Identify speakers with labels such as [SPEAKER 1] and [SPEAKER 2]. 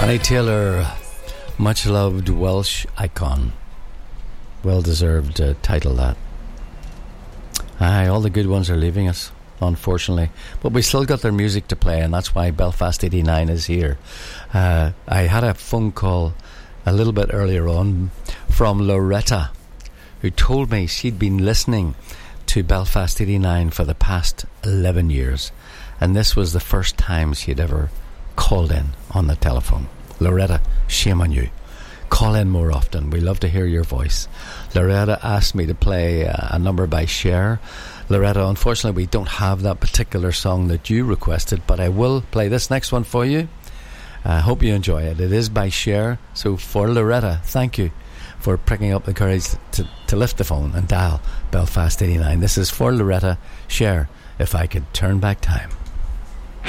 [SPEAKER 1] Annie Taylor, much loved Welsh icon. Well deserved title, that. Aye, all the good ones are leaving us, unfortunately, but we still got their music to play, and that's why Belfast 89 is here. I had a phone call a little bit earlier on from Loretta, who told me she'd been listening to Belfast 89 for the past 11 years, and this was the first time she'd ever called in on the telephone. Loretta, shame on you. Call in more often. We love to hear your voice. Loretta asked me to play a number by Cher. Loretta, unfortunately we don't have that particular song that you requested, but I will play this next one for you. I hope you enjoy it. It is by Cher. So for Loretta, thank you for picking up the courage to lift the phone and dial Belfast 89. This is for Loretta, Cher, If I Could Turn Back Time.